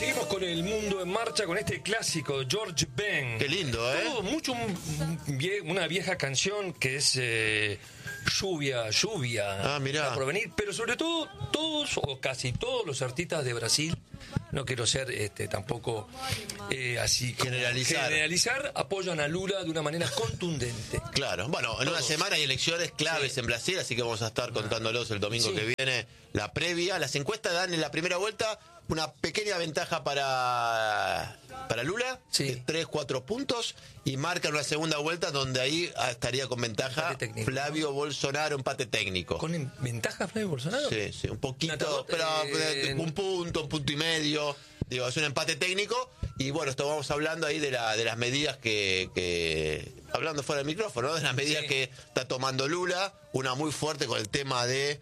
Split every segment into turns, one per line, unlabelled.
seguimos con el mundo en marcha con este clásico, George Ben.
Qué lindo, ¿eh?
Todo mucho una vieja canción que es Lluvia.
Mirá.
A provenir, pero sobre todo todos o casi todos los artistas de Brasil, no quiero ser tampoco así como generalizar, apoyan a Lula de una manera contundente.
Claro, bueno, en una semana hay elecciones claves en Brasil, así que vamos a estar contándolos el domingo que viene la previa. Las encuestas dan en la primera vuelta una pequeña ventaja para Lula, de 3-4 puntos, y marcan una segunda vuelta donde ahí estaría con ventaja Flavio Bolsonaro, empate técnico.
¿Con ventaja Flavio Bolsonaro?
Sí, un poquito, pero un punto y medio. Digo, es un empate técnico. Y bueno, esto vamos hablando ahí de las medidas que hablando fuera del micrófono, ¿no? De las medidas que está tomando Lula, una muy fuerte con el tema de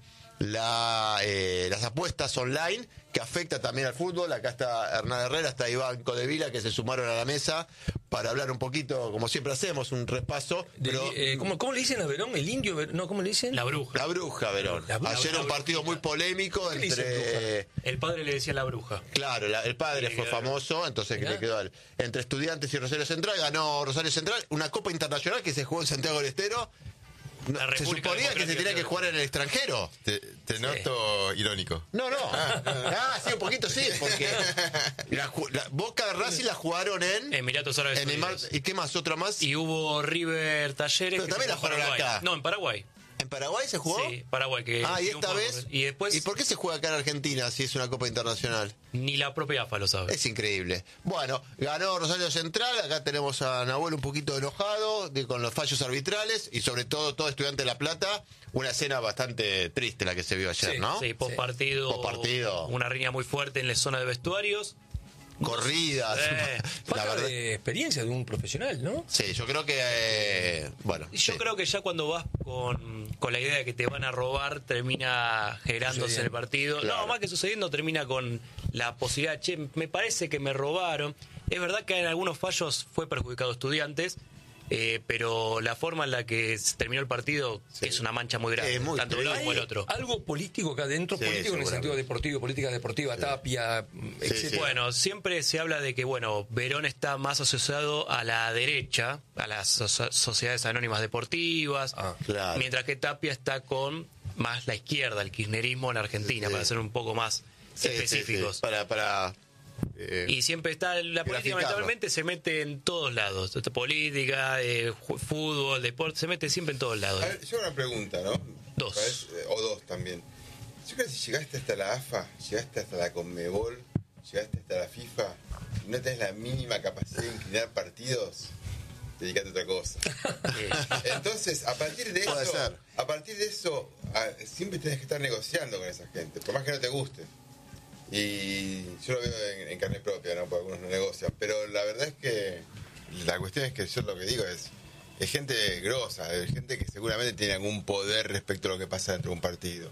las apuestas online, que afecta también al fútbol. Acá está Hernán Herrera, está Iván Codevila, que se sumaron a la mesa para hablar un poquito, como siempre hacemos, un repaso. Pero,
¿cómo le dicen a Verón? ¿El indio? No, ¿cómo le dicen?
La bruja.
La bruja, Verón. Ayer un partido muy polémico entre...
El padre le decía la bruja.
Claro, el padre fue famoso, entonces le quedó entre Estudiantes y Rosario Central. Ganó Rosario Central, una Copa Internacional que se jugó en Santiago del Estero. Se suponía que se tenía que jugar en el extranjero.
Te noto irónico.
No. Sí, un poquito sí, porque la Boca de Racing la jugaron en
Emiratos Árabes Unidos.
¿Y qué más? ¿Otra más?
Y hubo River Talleres.
Pero también la jugaron acá.
No, en Paraguay.
¿En Paraguay se jugó?
Sí, Paraguay.
Y esta vez.
Y después.
¿Y por qué se juega acá en Argentina si es una Copa Internacional?
Ni la propia AFA lo sabe.
Es increíble. Bueno, ganó Rosario Central. Acá tenemos a Nahuel un poquito enojado con los fallos arbitrales y sobre todo Estudiante de La Plata. Una escena bastante triste la que se vio ayer, ¿no?
Sí, post partido. Una riña muy fuerte en la zona de vestuarios.
Corridas.
Falta de experiencia de un profesional, ¿no?
Sí, yo creo que
yo creo que ya cuando vas con la idea de que te van a robar, termina generándose el partido. Claro. No, más que sucediendo, termina con la posibilidad, me parece que me robaron. Es verdad que en algunos fallos fue perjudicado Estudiantes, pero la forma en la que se terminó el partido es una mancha muy grande, tanto uno como el otro.
¿Algo político acá adentro? Político en el sentido deportivo, política deportiva, Tapia, etc.
Bueno, siempre se habla de que, Verón está más asociado a la derecha, a las sociedades anónimas deportivas, mientras que Tapia está con más la izquierda, el kirchnerismo en Argentina, para ser un poco más específicos.
Para
y siempre está la política, lamentablemente se mete en todos lados, política, fútbol, deporte, se mete siempre en todos lados.
A ver, yo una pregunta, ¿no?
Dos
también. Yo creo que si llegaste hasta la AFA, llegaste hasta la Conmebol, llegaste hasta la FIFA y no tenés la mínima capacidad de inclinar partidos, dedicate a otra cosa. Entonces, a partir de eso, siempre tenés que estar negociando con esa gente, por más que no te guste. Y yo lo veo en carne propia, ¿no? Porque algunos no negocian. Pero la verdad es que la cuestión es que yo lo que digo es gente grosa, es gente que seguramente tiene algún poder respecto a lo que pasa dentro de un partido.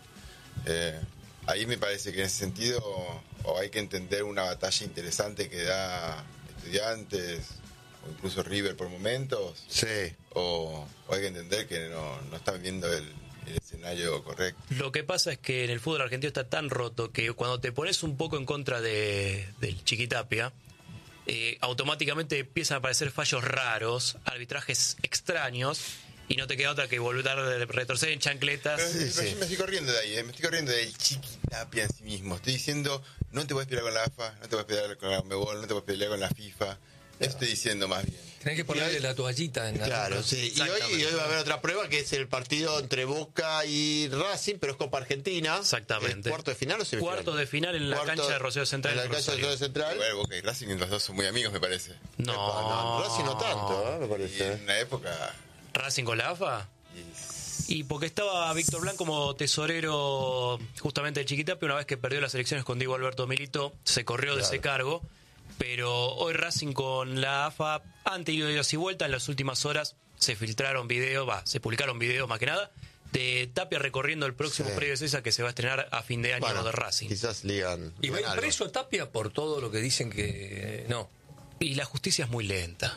Ahí me parece que en ese sentido o hay que entender una batalla interesante que da Estudiantes o incluso River por momentos. O hay que entender que no están viendo el escenario correcto.
Lo que pasa es que en el fútbol argentino está tan roto que cuando te pones un poco en contra del Chiquitapia, automáticamente empiezan a aparecer fallos raros, arbitrajes extraños, y no te queda otra que volver a retroceder en chancletas.
Pero yo me estoy corriendo de ahí, me estoy corriendo del Chiquitapia en sí mismo. Estoy diciendo, no te puedes pelear con la AFA, no te puedes pelear con la Conmebol, no te puedes pelear con la FIFA. Eso estoy diciendo más bien.
Tenés que ponerle la toallita en la...
Claro, sí. Y hoy va a haber otra prueba que es el partido entre Boca y Racing, pero es Copa Argentina.
Exactamente.
¿Cuarto de final o semifinal?
Cuarto de final en la cancha de Rosario Central.
En la cancha de Rosario Central.
Igual Boca y Racing, los dos son muy amigos, me parece.
No,
Racing no tanto, me parece.
Y en una época...
¿Racing con la AFA? Y porque estaba Víctor Blanc como tesorero justamente del Chiquitapia, una vez que perdió las elecciones con Diego Alberto Milito, se corrió de ese cargo. Pero hoy Racing con la AFA han tenido idas y vueltas. En las últimas horas se filtraron videos, se publicaron videos más que nada, de Tapia recorriendo el próximo predio de César que se va a estrenar a fin de año de Racing.
Quizás ligan.
¿Y va a ir preso Tapia por todo lo que dicen que no?
Y la justicia es muy lenta.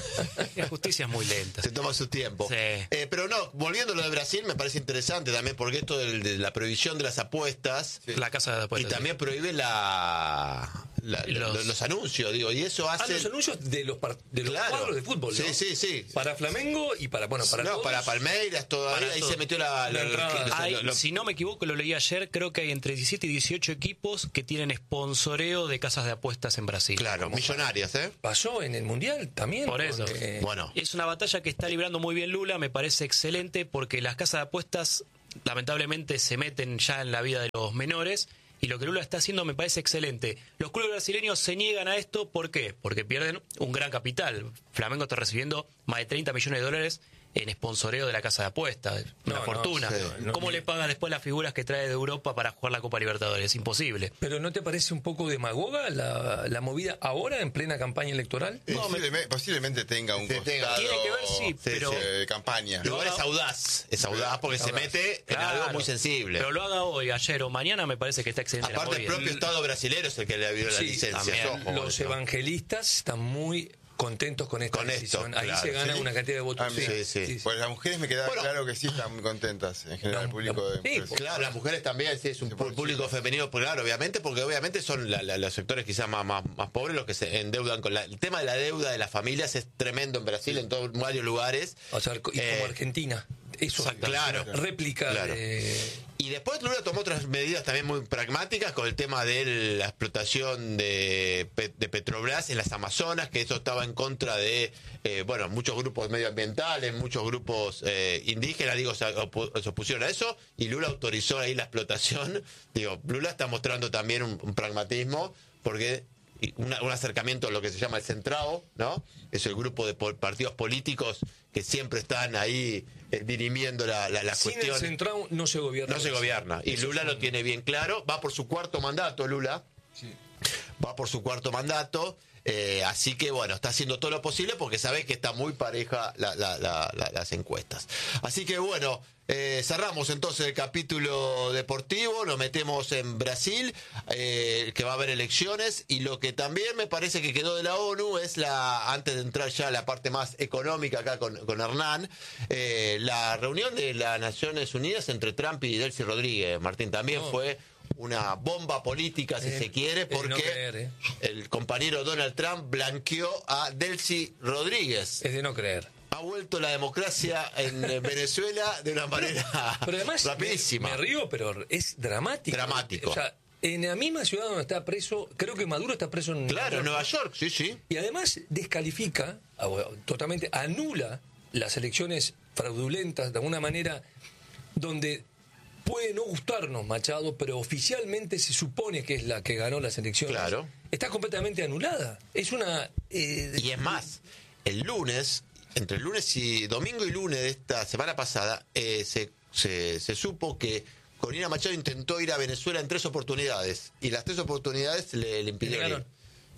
Se toma su tiempo. Pero no, volviendo a lo de Brasil, me parece interesante también, porque esto de la prohibición de las apuestas.
La casa de apuestas.
Y también prohíbe la los anuncios, digo, y eso hace...
los anuncios de los cuadros de fútbol, ¿no?
Sí.
Para Flamengo y para todos.
Para Palmeiras, todavía ahí se metió la
si no me equivoco, lo leí ayer, creo que hay entre 17 y 18 equipos que tienen sponsoreo de casas de apuestas en Brasil.
Claro, millonarias,
Pasó en el Mundial también.
Por eso.
Bueno.
Es una batalla que está librando muy bien Lula, me parece excelente, porque las casas de apuestas lamentablemente se meten ya en la vida de los menores, y lo que Lula está haciendo me parece excelente. Los clubes brasileños se niegan a esto, ¿por qué? Porque pierden un gran capital. Flamengo está recibiendo más de 30 millones de dólares en sponsoreo de la casa de apuestas, una fortuna. ¿Cómo le paga después las figuras que trae de Europa para jugar la Copa Libertadores? Es imposible.
¿Pero no te parece un poco demagoga la movida ahora en plena campaña electoral?
Posiblemente tenga un costado.
Tiene que ver, sí, pero
de campaña.
Igual es audaz porque se mete en algo muy sensible.
Pero lo haga hoy, ayer o mañana, me parece que está excelente.
Aparte, el propio Estado brasileño es el que le abrió la licencia.
Los evangelistas están muy contentos con esta decisión. Ahí se gana una cantidad de votos.
Sí.
Pues las mujeres me queda claro que sí están muy contentas, en general, el público de mujeres.
Claro, las mujeres también, es un público femenino, claro, obviamente, porque obviamente son los sectores quizás más pobres los que se endeudan con el tema de la deuda de las familias es tremendo en Brasil, en varios lugares.
O sea, y como Argentina. Eso
claro,
réplica.
Claro. Y después Lula tomó otras medidas también muy pragmáticas con el tema de la explotación de Petrobras en las Amazonas, que eso estaba en contra de muchos grupos medioambientales, muchos grupos indígenas, se opusieron a eso, y Lula autorizó ahí la explotación. Lula está mostrando también un pragmatismo, porque un acercamiento a lo que se llama el Centrado, ¿no? Es el grupo de partidos políticos que siempre están ahí dirimiendo la cuestión.
Sin el Centrado no se gobierna.
No se gobierna. Y Lula lo tiene bien claro. Va por su cuarto mandato, Lula. Sí. Va por su cuarto mandato. Así que, está haciendo todo lo posible porque sabe que está muy pareja las encuestas. Así que, cerramos entonces el capítulo deportivo, nos metemos en Brasil, que va a haber elecciones, y lo que también me parece que quedó de la ONU es antes de entrar ya a la parte más económica acá con Hernán, la reunión de las Naciones Unidas entre Trump y Delcy Rodríguez. Martín, también fue una bomba política, si se quiere, porque el compañero Donald Trump blanqueó a Delcy Rodríguez.
Es de no creer.
Ha vuelto la democracia en Venezuela de una manera
pero además,
rapidísima.
Me río, pero es dramático.
Dramático.
O sea, en la misma ciudad donde está preso, creo que Maduro está preso en
Nueva York, sí.
Y además descalifica, totalmente anula las elecciones fraudulentas de alguna manera donde puede no gustarnos Machado, pero oficialmente se supone que es la que ganó las elecciones.
Claro.
Está completamente anulada. Es una...
Y es más, entre el lunes y domingo y lunes de esta semana pasada, se supo que Corina Machado intentó ir a Venezuela en 3 oportunidades, y las 3 oportunidades le impidieron ir.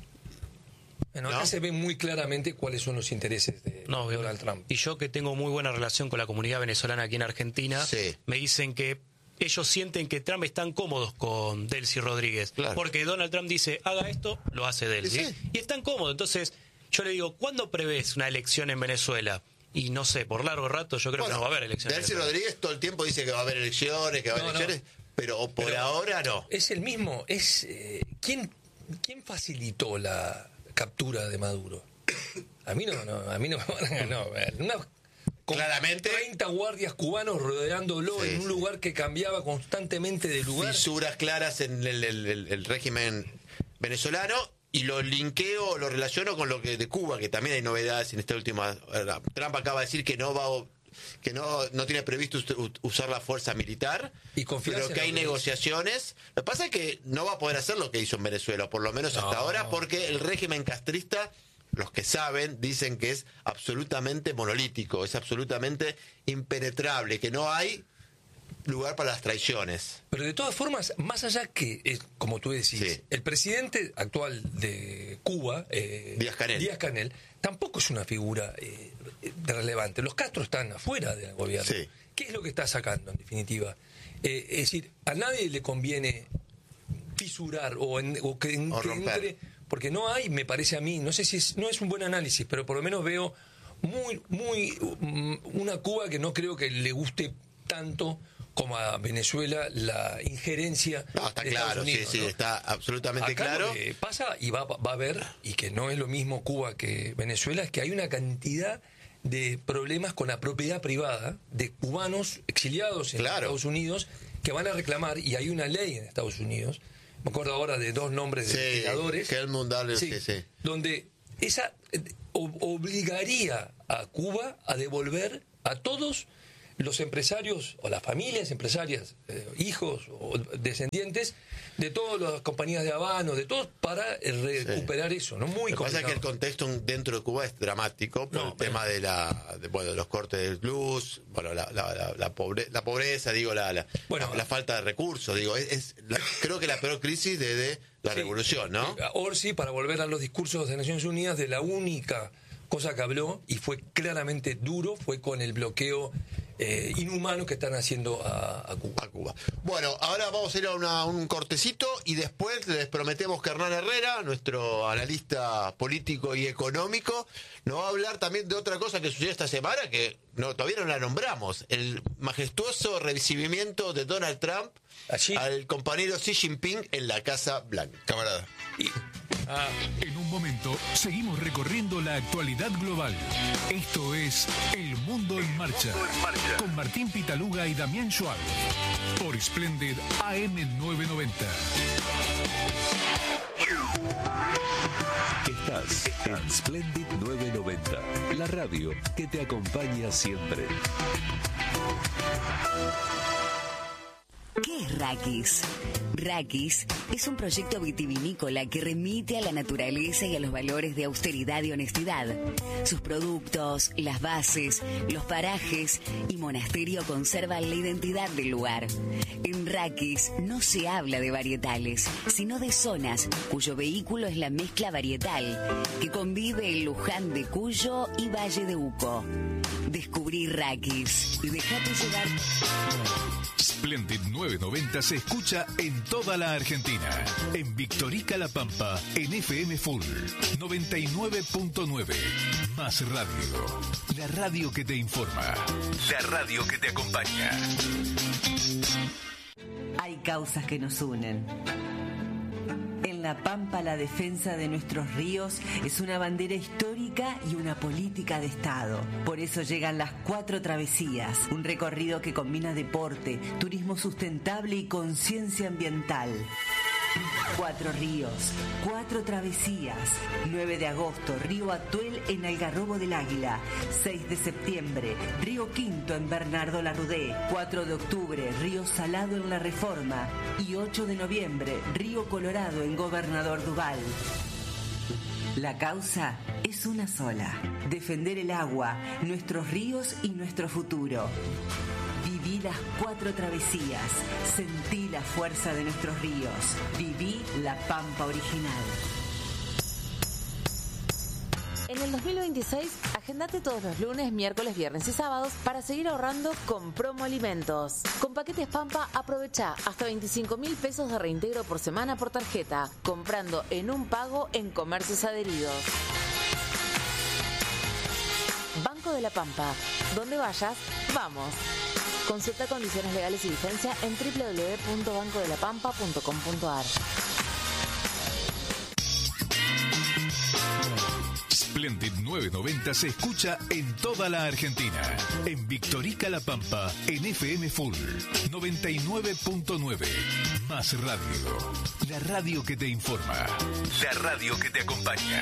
Bueno, acá se ve muy claramente cuáles son los intereses de Donald Trump.
Y yo, que tengo muy buena relación con la comunidad venezolana aquí en Argentina, me dicen que ellos sienten que Trump están cómodos con Delcy Rodríguez. Claro. Porque Donald Trump dice, haga esto, lo hace Delcy. Sí. Y están cómodos. Entonces, yo le digo, ¿cuándo prevés una elección en Venezuela? Y no sé, por largo rato yo creo que no va a haber elecciones.
Delcy Rodríguez todo el tiempo dice que va a haber elecciones, pero por ahora no.
Es el mismo. ¿Quién facilitó la captura de Maduro? A mí no me van a ganar.
Claramente
30 guardias cubanos rodeándolo en un lugar que cambiaba constantemente de lugar.
Fisuras claras en el régimen venezolano, y lo relaciono con lo que de Cuba, que también hay novedades en esta última. Trump acaba de decir que no tiene previsto usar la fuerza militar, pero que hay negociaciones. Lo que pasa es que no va a poder hacer lo que hizo en Venezuela, por lo menos hasta ahora, porque el régimen castrista, los que saben, dicen que es absolutamente monolítico, es absolutamente impenetrable, que no hay lugar para las traiciones.
Pero de todas formas, más allá que, como tú decís, el presidente actual de Cuba, Díaz-Canel, tampoco es una figura relevante. Los Castro están afuera del gobierno. Sí. ¿Qué es lo que está sacando, en definitiva? Es decir, a nadie le conviene fisurar o que entre, porque no hay, me parece a mí, no sé si no es un buen análisis, pero por lo menos veo muy una Cuba que no creo que le guste tanto como a Venezuela, la injerencia
está
de
claro,
Estados Unidos,
sí,
¿no?
está absolutamente
Acá
claro.
Lo que pasa, y va a haber, y que no es lo mismo Cuba que Venezuela, es que hay una cantidad de problemas con la propiedad privada de cubanos exiliados en Estados Unidos que van a reclamar, y hay una ley en Estados Unidos, me acuerdo ahora de 2 nombres de legisladores, donde esa obligaría a Cuba a devolver a todos los empresarios o las familias empresarias, hijos o descendientes de todas las compañías de Habano, de todos, para recuperar eso, ¿no? Muy complicado.
Lo que pasa es que el contexto dentro de Cuba es dramático por el tema de los cortes del luz, la pobreza, digo, la falta de recursos, digo, creo que la peor crisis desde la revolución, ¿no?
Orsi, para volver a los discursos de Naciones Unidas, de la única cosa que habló, y fue claramente duro, fue con el bloqueo inhumano que están haciendo a Cuba.
Bueno, ahora vamos a ir a un cortecito y después les prometemos que Hernán Herrera, nuestro analista político y económico, nos va a hablar también de otra cosa que sucedió esta semana, que todavía no la nombramos, el majestuoso recibimiento de Donald Trump al compañero Xi Jinping en la Casa Blanca.
Camarada.
En un momento seguimos recorriendo la actualidad global. Esto es El Mundo en Marcha, con Martín Pitaluga y Damián Schwab, por Splendid AM 990.
Estás en Splendid 990, la radio que te acompaña siempre.
¿Qué es Raquis? Raquis es un proyecto vitivinícola que remite a la naturaleza y a los valores de austeridad y honestidad. Sus productos, las bases, los parajes y monasterio conservan la identidad del lugar. En Raquis no se habla de varietales, sino de zonas cuyo vehículo es la mezcla varietal, que convive en Luján de Cuyo y Valle de Uco. Descubrí Raquis y dejate llevar.
Splendid 990 se escucha en toda la Argentina. En Victorica La Pampa, en FM Full 99.9. Más radio. La radio que te informa. La radio que te acompaña.
Hay causas que nos unen. En La Pampa, la defensa de nuestros ríos es una bandera histórica y una política de Estado. Por eso llegan las 4 travesías, un recorrido que combina deporte, turismo sustentable y conciencia ambiental. 4 ríos, 4 travesías. 9 de agosto, Río Atuel en Algarrobo del Águila. 6 de septiembre, Río Quinto en Bernardo Larrudé. 4 de octubre, Río Salado en La Reforma. Y 8 de noviembre, Río Colorado en Gobernador Duval. La causa es una sola: defender el agua, nuestros ríos y nuestro futuro. Viví las 4 travesías, sentí la fuerza de nuestros ríos, viví la Pampa original.
En el 2026, agendate todos los lunes, miércoles, viernes y sábados para seguir ahorrando con Promo Alimentos. Con paquetes Pampa, aprovecha hasta 25.000 pesos de reintegro por semana por tarjeta, comprando en un pago en comercios adheridos. Banco de la Pampa. Donde vayas, vamos. Consulta condiciones legales y vigencia en www.bancodelapampa.com.ar.
Splendid 990 se escucha en toda la Argentina. En Victorica La Pampa, en FM Full 99.9. Más radio. La radio que te informa. La radio que te acompaña.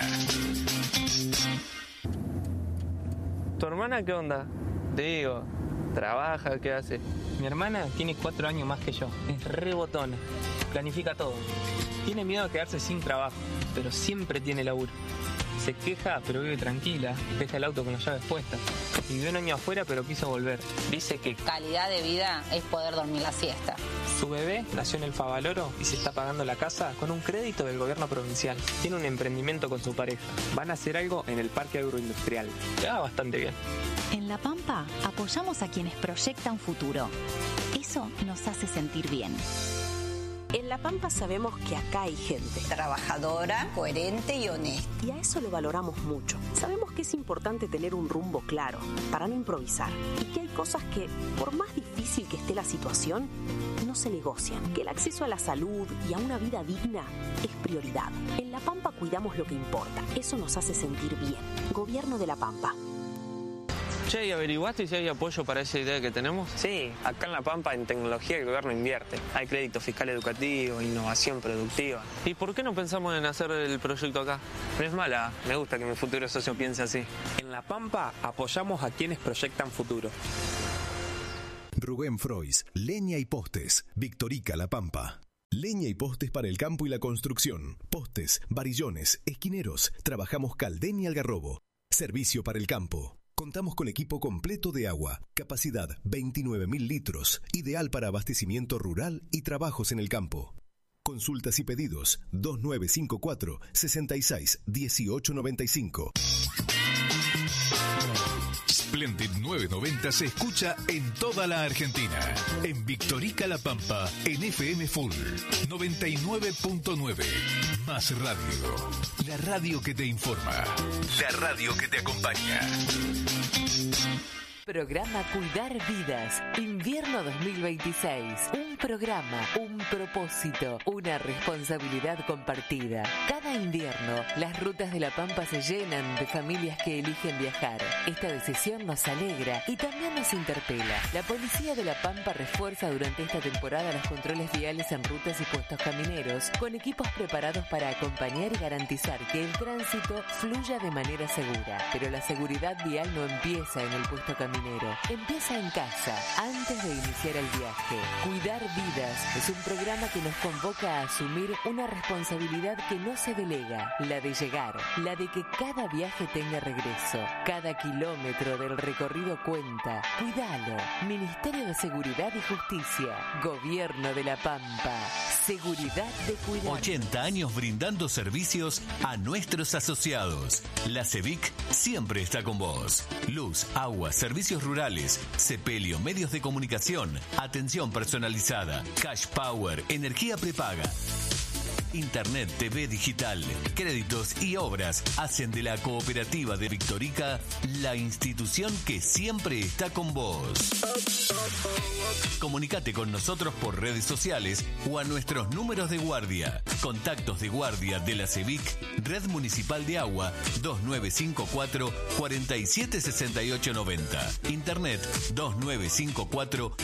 ¿Tu hermana qué onda? Te digo, ¿trabaja? ¿Qué hace?
Mi hermana tiene 4 años más que yo. Es re botona. Planifica todo. Tiene miedo a quedarse sin trabajo, pero siempre tiene laburo. Se queja, pero vive tranquila. Deja el auto con las llaves puestas. Vivió un año afuera, pero quiso volver. Dice que
calidad de vida es poder dormir la siesta.
Su bebé nació en el Favaloro y se está pagando la casa con un crédito del gobierno provincial. Tiene un emprendimiento con su pareja. Van a hacer algo en el parque agroindustrial. Le va bastante bien.
En La Pampa apoyamos a quienes proyectan futuro. Eso nos hace sentir bien. En La Pampa sabemos que acá hay gente
trabajadora, coherente y honesta.
Y a eso lo valoramos mucho. Sabemos que es importante tener un rumbo claro para no improvisar. Y que hay cosas que, por más difícil que esté la situación, no se negocian. Que el acceso a la salud y a una vida digna es prioridad. En La Pampa cuidamos lo que importa. Eso nos hace sentir bien. Gobierno de La Pampa.
Che, ¿y averiguaste si hay apoyo para esa idea que tenemos?
Sí, acá en La Pampa en tecnología el gobierno invierte. Hay crédito fiscal educativo, innovación productiva.
¿Y por qué no pensamos en hacer el proyecto acá?
No es mala, me gusta que mi futuro socio piense así.
En La Pampa apoyamos a quienes proyectan futuro.
Rubén Frois, Leña y Postes, Victorica, La Pampa. Leña y postes para el campo y la construcción. Postes, varillones, esquineros. Trabajamos Caldén y Algarrobo. Servicio para el campo. Contamos con equipo completo de agua, capacidad 29.000 litros, ideal para abastecimiento rural y trabajos en el campo. Consultas y pedidos 2954 66 1895.
Splendid 990 se escucha en toda la Argentina. En Victorica, La Pampa, en FM Full 99.9. Más radio. La radio que te informa. La radio que te acompaña.
Programa Cuidar Vidas, invierno 2026. Un programa, un propósito, una responsabilidad compartida. Cada invierno, las rutas de La Pampa se llenan de familias que eligen viajar. Esta decisión nos alegra y también nos interpela. La Policía de La Pampa refuerza durante esta temporada los controles viales en rutas y puestos camineros, con equipos preparados para acompañar y garantizar que el tránsito fluya de manera segura. Pero la seguridad vial no empieza en el puesto caminero. Empieza en casa, antes de iniciar el viaje. Cuidar Vidas es un programa que nos convoca a asumir una responsabilidad que no se delega, la de llegar, la de que cada viaje tenga regreso. Cada kilómetro del recorrido cuenta. Cuidalo. Ministerio de Seguridad y Justicia. Gobierno de La Pampa. Seguridad de cuidar.
80 años brindando servicios a nuestros asociados. La CEVIC siempre está con vos. Luz, agua, servicios rurales, sepelio, medios de comunicación, atención personalizada, cash power, energía prepaga. Internet, TV digital, créditos y obras hacen de la cooperativa de Victorica la institución que siempre está con vos. Comunicate con nosotros por redes sociales o a nuestros números de guardia. Contactos de guardia de la CEVIC, Red Municipal de Agua, 2954 476890. Internet 2954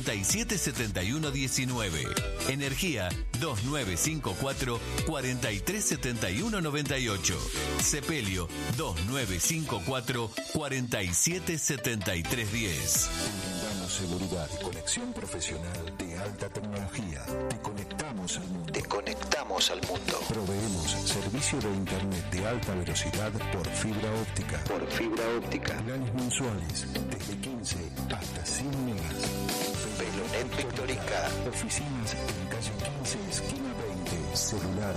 477119. Energía 2954 437198. Sepelio 2954 477310.
Brindamos seguridad y conexión profesional de alta tecnología. Te conectamos al mundo. Proveemos servicio de internet de alta velocidad por fibra óptica. Planes mensuales desde 15 hasta 100 megas. Pelonet Victorica. Oficinas en calle 15, esquina 20. Celular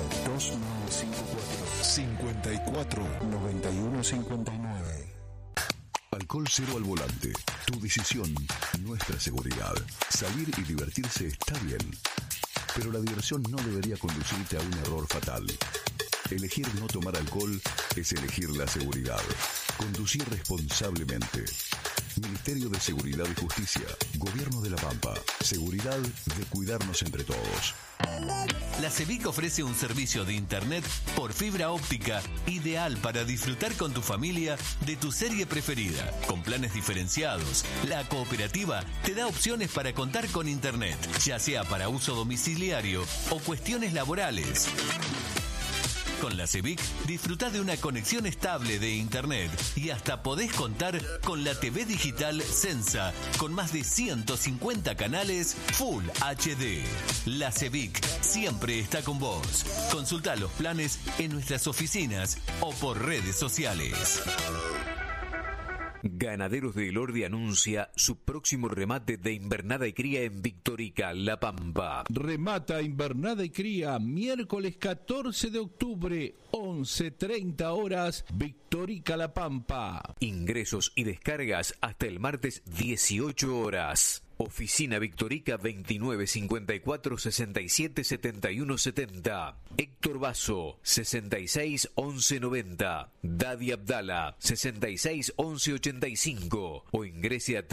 2954 549159.
Alcohol cero al volante. Tu decisión, nuestra seguridad. Salir y divertirse está bien, pero la diversión no debería conducirte a un error fatal. Elegir no tomar alcohol es elegir la seguridad. Conducir responsablemente. Ministerio de Seguridad y Justicia. Gobierno de La Pampa. Seguridad de cuidarnos entre todos.
La CEVIC ofrece un servicio de internet por fibra óptica ideal para disfrutar con tu familia de tu serie preferida. Con planes diferenciados, la cooperativa te da opciones para contar con internet, ya sea para uso domiciliario o cuestiones laborales. Con la CEVIC disfruta de una conexión estable de internet y hasta podés contar con la TV digital Sensa con más de 150 canales Full HD. La CEVIC siempre está con vos. Consulta los planes en nuestras oficinas o por redes sociales.
Ganaderos de Elordi anuncia su próximo remate de invernada y cría en Victorica, La Pampa.
Remata invernada y cría miércoles 14 de octubre, 11:30 horas, Victorica, La Pampa.
Ingresos y descargas hasta el martes 18 horas. Oficina Victorica 2954 67 71 70. Héctor Basso 66 11 90. Dadi Abdala 66 11 85. O ingrese a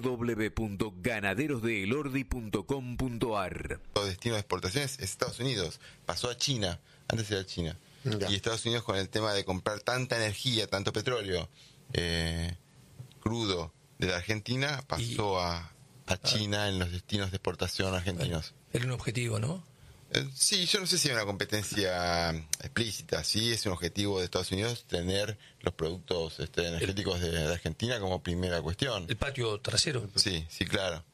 www.ganaderosdeelordi.com.ar.
Los destinos de exportaciones es Estados Unidos. Pasó a China. Antes era China. Ya. Y Estados Unidos, con el tema de comprar tanta energía, tanto petróleo crudo de la Argentina, pasó a China en los destinos de exportación argentinos.
Era un objetivo, ¿no?
Sí, yo no sé si hay una competencia explícita. Sí, es un objetivo de Estados Unidos tener los productos energéticos de Argentina como primera cuestión.
El patio trasero.
Sí, claro.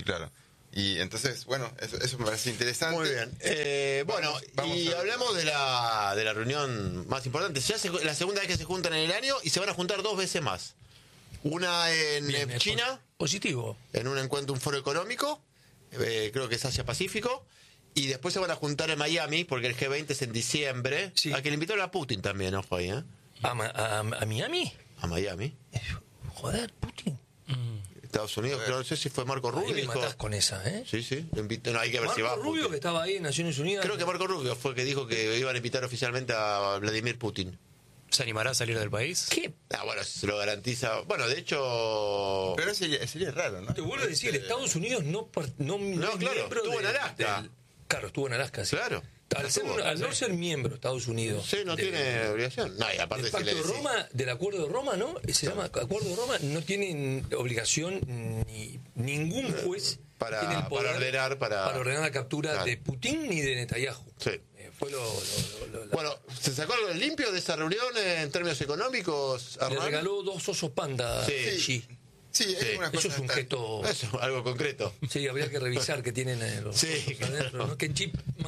Y entonces, bueno, eso me parece interesante.
Muy bien. Vamos y hablemos de la reunión más importante. Ya la segunda vez que se juntan en el año y se van a juntar 2 veces más. Una en China.
Positivo.
En un foro económico. Creo que es Asia-Pacífico. Y después se van a juntar en Miami, porque el G20 es en diciembre. Sí. A que le invitaron a Putin también, ojo ahí, ¿eh?
¿A Miami?
A Miami.
Joder, Putin.
Estados Unidos, pero no sé si fue Marco Rubio.
Ahí me matás con esa, ¿eh?
Sí, lo invitó, no, hay que ver si va.
Marco Rubio, que estaba ahí en Naciones Unidas.
Creo que Marco Rubio fue el que dijo que iban a invitar oficialmente a Vladimir Putin.
¿Se animará a salir del país?
¿Qué?
Bueno, se lo garantiza. Bueno, de hecho...
Pero sería raro, ¿no?
Te vuelvo a decir, Estados Unidos no
claro, estuvo en Alaska.
Claro, estuvo en Alaska, sí.
Claro.
Al no ser miembro de Estados Unidos.
Sí, no tiene obligación. No, y aparte
del Pacto de Roma, del Acuerdo de Roma, ¿no? Se llama Acuerdo de Roma, no tienen obligación ni ningún juez tiene el poder para ordenar la captura de Putin ni de Netanyahu.
Sí.
Fue
Bueno, ¿se sacó algo limpio de esa reunión en términos económicos,
Hernán? Le regaló 2 osos panda.
Sí.
Sí,
eso es un gesto.
Eso, algo concreto.
Sí, habría que revisar qué tienen los adentro, ¿no? Qué chip.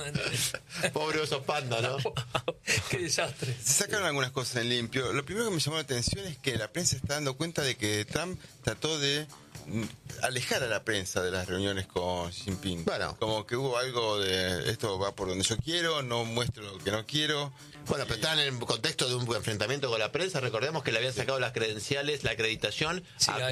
Pobre oso panda, ¿no?
Qué desastre.
Se sacaron algunas cosas en limpio. Lo primero que me llamó la atención es que la prensa está dando cuenta de que Trump trató de alejar a la prensa de las reuniones con Xi Jinping.
Bueno.
Como que hubo algo de esto va por donde yo quiero, no muestro lo que no quiero.
Bueno, pero están en el contexto de un enfrentamiento con la prensa. Recordemos que le habían sacado las credenciales, la acreditación a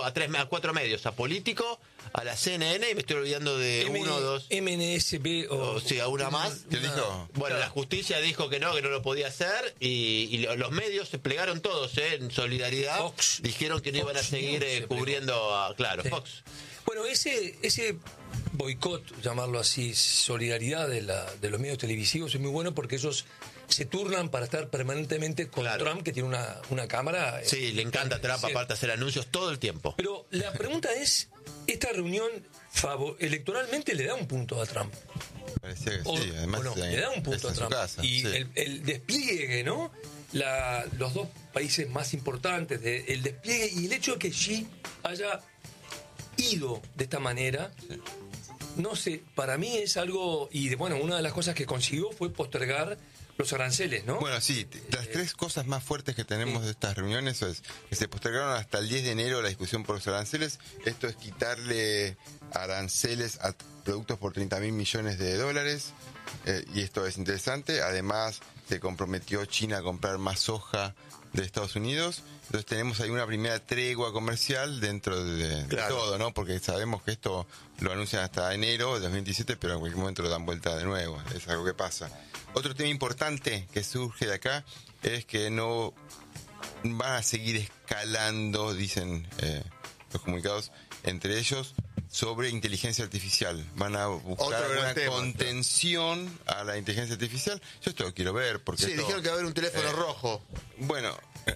4 medios, a Político, a la CNN, y me estoy olvidando de uno o dos.
MNSB o
sí, a una más.
¿Qué dijo?
Bueno, la justicia dijo que no lo podía hacer, y los medios se plegaron todos, en solidaridad.
Fox.
Dijeron que no iban a seguir cubriendo a Fox.
Bueno, ese boicot, llamarlo así, solidaridad de los medios televisivos es muy bueno, porque ellos se turnan para estar permanentemente con Trump, que tiene una cámara.
Sí, le encanta a Trump, aparte, hacer anuncios todo el tiempo.
Pero la pregunta es, ¿esta reunión electoralmente le da un punto a Trump?
Parecía que sí, además
le da un punto a Trump.
Casa,
y el despliegue, ¿no? Los 2 países más importantes, el despliegue y el hecho de que Xi haya ido de esta manera, no sé, para mí es algo, y una de las cosas que consiguió fue postergar los aranceles, ¿no?
Bueno, sí, las 3 cosas más fuertes que tenemos de estas reuniones es que se postergaron hasta el 10 de enero la discusión por los aranceles. Esto es quitarle aranceles a productos por $30.000 millones, y esto es interesante. Además, se comprometió China a comprar más soja de Estados Unidos. Entonces tenemos ahí una primera tregua comercial dentro de todo, ¿no? Porque sabemos que esto lo anuncian hasta enero de 2017, pero en cualquier momento lo dan vuelta de nuevo. Es algo que pasa. Otro tema importante que surge de acá es que no van a seguir escalando, dicen los comunicados, entre ellos, sobre inteligencia artificial. Van a buscar una contención a la inteligencia artificial. Yo esto lo quiero ver, porque
dijeron que va a haber un teléfono rojo.
Bueno,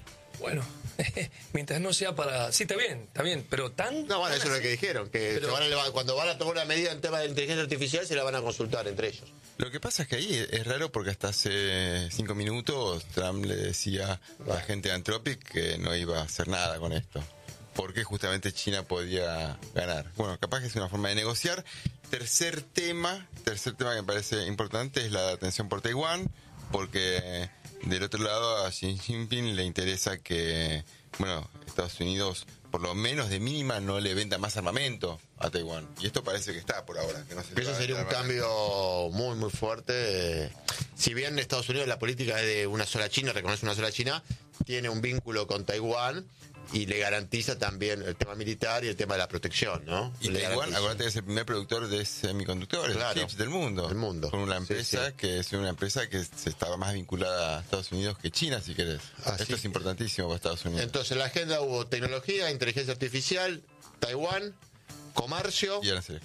mientras no sea para... Sí, está bien, pero tan...
No, eso es lo que dijeron, que cuando van a tomar una medida en tema de inteligencia artificial se la van a consultar entre ellos.
Lo que pasa es que ahí es raro, porque hasta hace 5 minutos Trump le decía a la gente de Anthropic que no iba a hacer nada con esto, porque justamente China podía ganar. Bueno, capaz que es una forma de negociar. Tercer tema que me parece importante es la tensión por Taiwán, porque del otro lado a Xi Jinping le interesa que, Estados Unidos por lo menos de mínima no le venda más armamento a Taiwán. Y esto parece que está por ahora. Que
eso sería un cambio muy, muy fuerte. Si bien en Estados Unidos la política es de una sola China, reconoce una sola China, tiene un vínculo con Taiwán y le garantiza también el tema militar y el tema de la protección, ¿no?
Y Taiwán, acuérdate que es el primer productor de semiconductores, chips del mundo. Con una empresa que es una empresa que se estaba más vinculada a Estados Unidos que China, si querés. Esto es importantísimo para Estados Unidos.
Entonces, en la agenda hubo tecnología, inteligencia artificial, Taiwán, comercio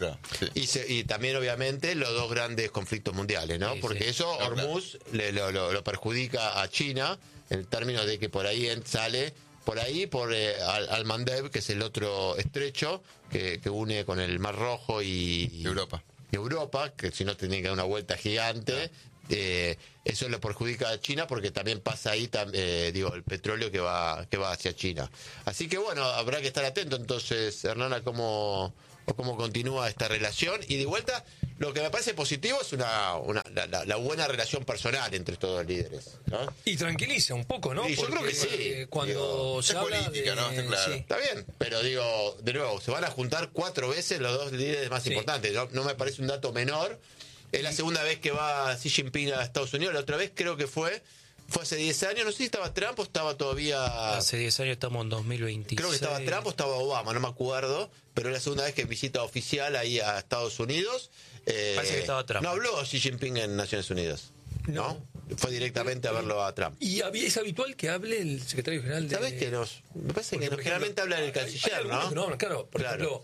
y también, obviamente, los dos grandes conflictos mundiales, ¿no? Porque eso, Hormuz, lo perjudica a China en términos de que por ahí sale... Por ahí, por Al-Mandeb, que es el otro estrecho que une con el Mar Rojo y Europa, que si no tendría que dar una vuelta gigante. Eso le perjudica a China porque también pasa ahí el petróleo que va hacia China. Así que bueno, habrá que estar atento entonces, Hernana, cómo continúa esta relación. Y de vuelta, lo que me parece positivo es la buena relación personal entre todos los líderes, ¿no?
Y tranquiliza un poco, ¿no?
Y yo creo que sí.
Cuando se habla
política, ¿no? Está claro. Está bien, pero digo, de nuevo, se van a juntar 4 veces los dos líderes más importantes. No me parece un dato menor. Es la segunda vez que va Xi Jinping a Estados Unidos. La otra vez creo que fue hace 10 años. No sé si estaba Trump o estaba todavía...
Hace 10 años estamos en 2026.
Creo que estaba Trump o estaba Obama, no me acuerdo. Pero es la segunda vez que visita oficial ahí a Estados Unidos.
Parece que estaba Trump.
No habló Xi Jinping en Naciones Unidas. ¿No? Fue directamente a verlo a Trump.
¿Y es habitual que hable el secretario general de...?
¿Sabes que me parece que generalmente habla el canciller, ¿no?
No, claro. Por ejemplo...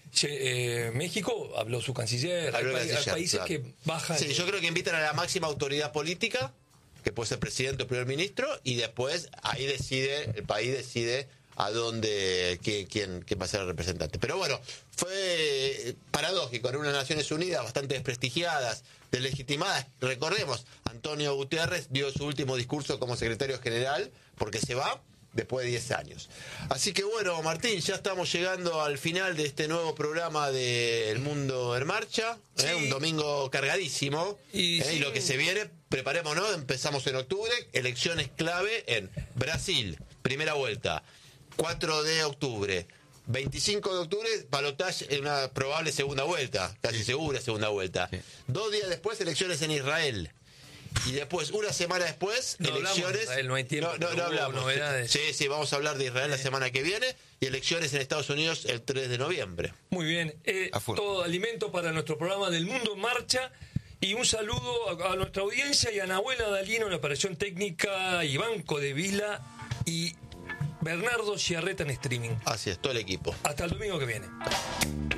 México habló su canciller. Hay países que bajan.
Sí, yo creo que invitan a la máxima autoridad política, que puede ser presidente o primer ministro, y después ahí el país decide a dónde, quién va a ser el representante. Pero bueno, fue paradójico, en unas Naciones Unidas bastante desprestigiadas, deslegitimadas. Recordemos, Antonio Guterres dio su último discurso como secretario general, porque se va después de 10 años. Así que bueno, Martín, ya estamos llegando al final de este nuevo programa de El Mundo en Marcha. Un domingo cargadísimo. Y lo que se viene, preparémonos, empezamos en octubre, elecciones clave en Brasil, primera vuelta, 4 de octubre. 25 de octubre, balotaje en una probable segunda vuelta, casi segura segunda vuelta. 2 días después, elecciones en Israel. Y después, una semana después, elecciones. No hablamos. Novedades. Sí, vamos a hablar de Israel la semana que viene. Y elecciones en Estados Unidos el 3 de noviembre.
Muy bien. Todo alimento para nuestro programa del Mundo en Marcha. Y un saludo a nuestra audiencia y a Nahuel Adalino en la operación técnica, Iván Codevila y Bernardo Chiarreta en streaming.
Así es, todo el equipo.
Hasta el domingo que viene.